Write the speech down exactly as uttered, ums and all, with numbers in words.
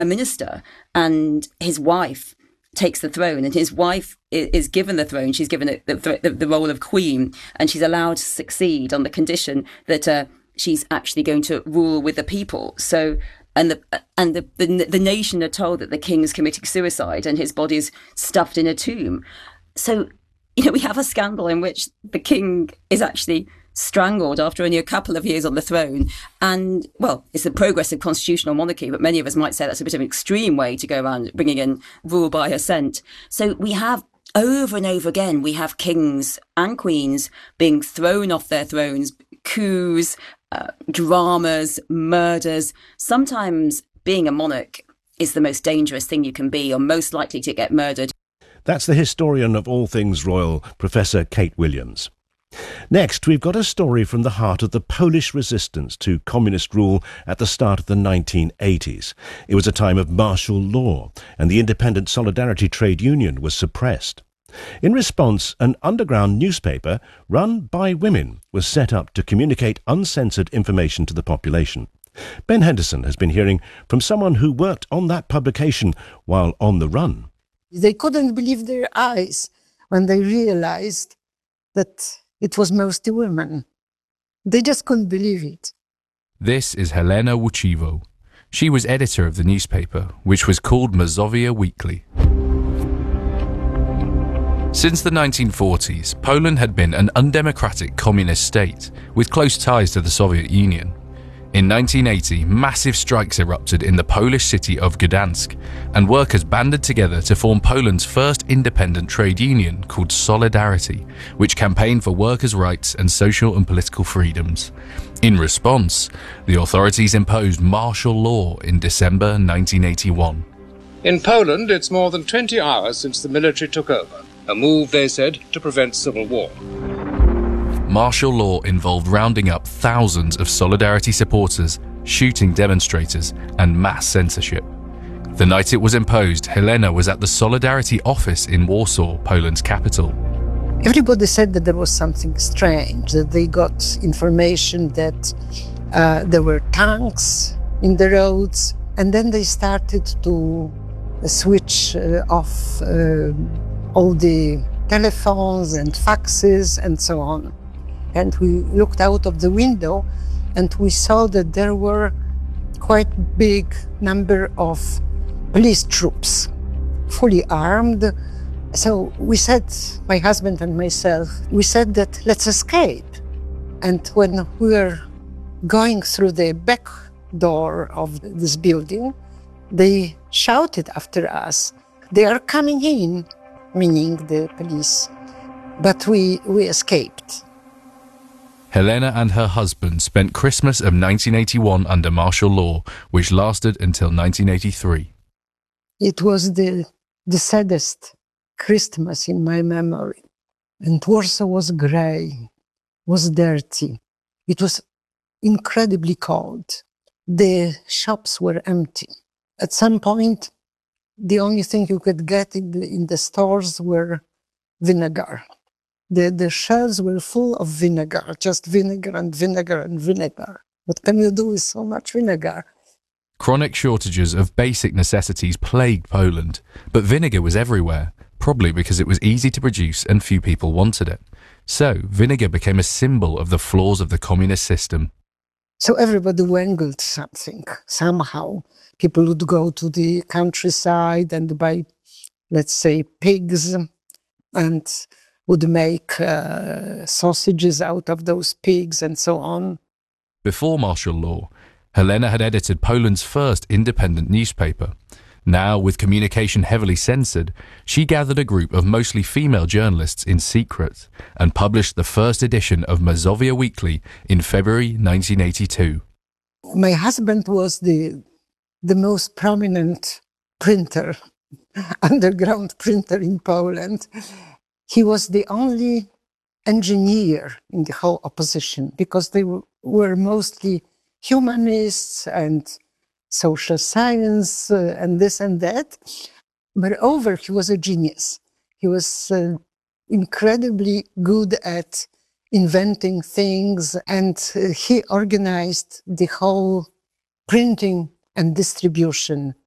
a minister, and his wife takes the throne, and his wife is given the throne. She's given the, the, the role of queen, and she's allowed to succeed on the condition that uh, she's actually going to rule with the people. So, and the and the, the the nation are told that the king's committing suicide and his body is stuffed in a tomb. So, you know, we have a scandal in which the king is actually strangled after only a couple of years on the throne. And, well, it's a progressive constitutional monarchy, but many of us might say that's a bit of an extreme way to go around bringing in rule by assent. So we have, over and over again, we have kings and queens being thrown off their thrones, coups, uh, dramas, murders. Sometimes being a monarch is the most dangerous thing you can be, or most likely to get murdered. That's the historian of all things royal, Professor Kate Williams. Next, we've got a story from the heart of the Polish resistance to communist rule at the start of the nineteen eighties. It was a time of martial law, and the independent Solidarity trade union was suppressed. In response, an underground newspaper run by women was set up to communicate uncensored information to the population. Ben Henderson has been hearing from someone who worked on that publication while on the run. They couldn't believe their eyes when they realized that it was mostly women. They just couldn't believe it. This is Helena Łuczywo. She was editor of the newspaper, which was called Mazovia Weekly. Since the nineteen forties, Poland had been an undemocratic communist state with close ties to the Soviet Union. In nineteen eighty, massive strikes erupted in the Polish city of Gdansk, and workers banded together to form Poland's first independent trade union called Solidarity, which campaigned for workers' rights and social and political freedoms. In response, the authorities imposed martial law in December nineteen eighty-one. In Poland, it's more than twenty hours since the military took over, a move, they said, to prevent civil war. Martial law involved rounding up thousands of Solidarity supporters, shooting demonstrators, and mass censorship. The night it was imposed, Helena was at the Solidarity office in Warsaw, Poland's capital. Everybody said that there was something strange, that they got information that uh, there were tanks in the roads, and then they started to switch uh, off uh, all the telephones and faxes and so on. And we looked out of the window and we saw that there were quite big number of police troops, fully armed. So we said, my husband and myself, we said that let's escape. And when we were going through the back door of this building, they shouted after us, they are coming in, meaning the police. But we, we escaped. Helena and her husband spent Christmas of nineteen eighty-one under martial law, which lasted until nineteen eighty-three. It was the, the saddest Christmas in my memory. And Warsaw was grey, was dirty. It was incredibly cold. The shops were empty. At some point, the only thing you could get in the, in the stores were vinegar. The, the shelves were full of vinegar, just vinegar and vinegar and vinegar. What can you do with so much vinegar? Chronic shortages of basic necessities plagued Poland, but vinegar was everywhere, probably because it was easy to produce and few people wanted it. So, vinegar became a symbol of the flaws of the communist system. So everybody wangled something, somehow. People would go to the countryside and buy, let's say, pigs, and would make uh, sausages out of those pigs and so on. Before martial law, Helena had edited Poland's first independent newspaper. Now, with communication heavily censored, she gathered a group of mostly female journalists in secret and published the first edition of Mazovia Weekly in February nineteen eighty-two. My husband was the, the most prominent printer, underground printer in Poland. He was the only engineer in the whole opposition because they were, were mostly humanists and social science uh, and this and that. Moreover, he was a genius. He was uh, incredibly good at inventing things, and uh, he organized the whole printing and distribution